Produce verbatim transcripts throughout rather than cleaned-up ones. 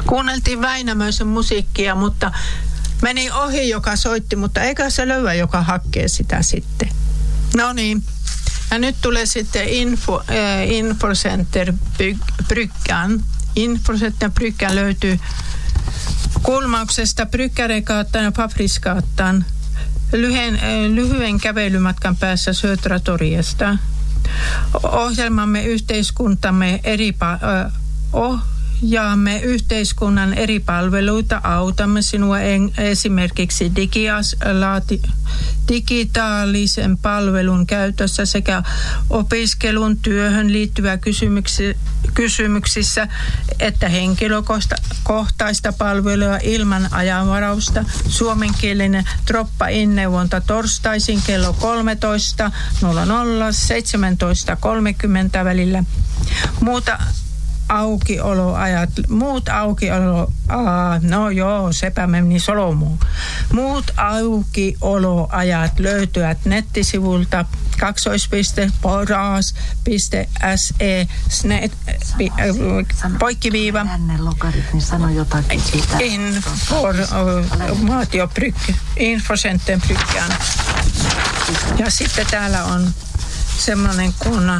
Kuunneltiin Väinämöisen musiikkia, mutta meni ohi, joka soitti, mutta eikä se löyä, joka hakkee sitä sitten. No niin. Ja nyt tulee sitten info, äh, Infocenter Bryggän. Infocenter Bryggän löytyy Kulmauksesta Bryggaregaatan ja Fabriksgatan lyhyen, äh, lyhyen kävelymatkan päässä Sötratoriesta. Ohjelmamme yhteiskuntamme eri pa- äh, oh, Jaamme yhteiskunnan eri palveluita, autamme sinua en, esimerkiksi digias, laati, digitaalisen palvelun käytössä sekä opiskelun työhön liittyvää kysymyksi, kysymyksissä, että henkilökohtaista palvelua ilman ajanvarausta. Suomenkielinen drop-in-neuvonta torstaisin kello kolmetoista nolla nolla seitsemäntoista kolmekymmentä välillä. Muuta aukioloajat, muut aukiolo, aa, no joo, sepä meni solomuun. Muut aukioloajat löytyvät nettisivulta kaksoispiste poras piste se sne, pi, äh, poikkiviiva sano jotakin siitä. Informaatiobrygge, Infocenter Bryggän. Ja sitten täällä on semmoinen kuin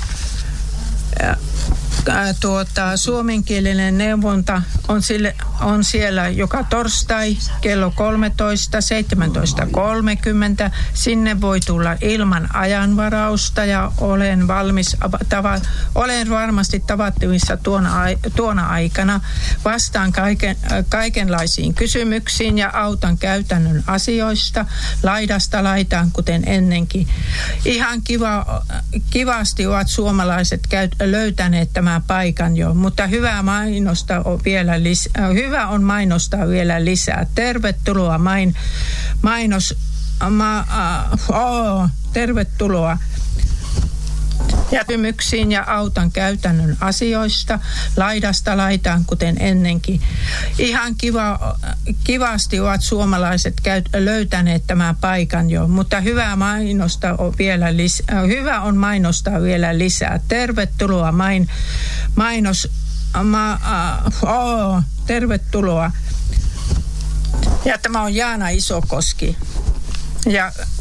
Tuota, suomenkielinen neuvonta on, sille, on siellä joka torstai kello kolmetoista seitsemäntoista kolmekymmentä. Sinne voi tulla ilman ajanvarausta ja olen valmis tava, olen varmasti tavattavissa tuona, tuona aikana. Vastaan kaiken, kaikenlaisiin kysymyksiin ja autan käytännön asioista laidasta laitaan, kuten ennenkin. Ihan kiva, kivasti ovat suomalaiset käy, löytäneet tämän paikan jo, mutta hyvä mainostaa on vielä lisää. Hyvä on mainostaa vielä lisää. Tervetuloa main, mainos, ma, uh, oh, tervetuloa. Ja kysymyksiin ja autan käytännön asioista laidasta laitaan, kuten ennenkin. Ihan kiva, kivasti ovat suomalaiset käy, löytäneet tämän paikan jo, mutta hyvä mainostaa on vielä lisää. Hyvä on mainostaa vielä lisää. Tervetuloa main, mainos, ma, uh, oh, tervetuloa. Ja tämä on Jaana Isokoski. Ja